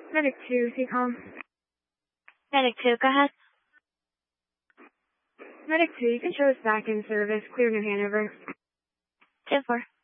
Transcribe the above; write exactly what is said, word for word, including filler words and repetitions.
Medic two, C COM. Medic two, go ahead. Medic two, you can show us back in service. Clear New Hanover. ten four.